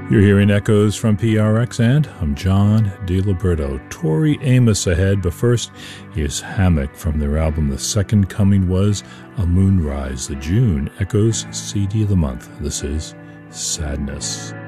You're hearing echoes from PRX, and I'm John DiLiberto. Tori Amos ahead, but first, here's Hammock from their album The Second Coming Was a Moonrise, the June Echoes CD of the month. This is Sadness.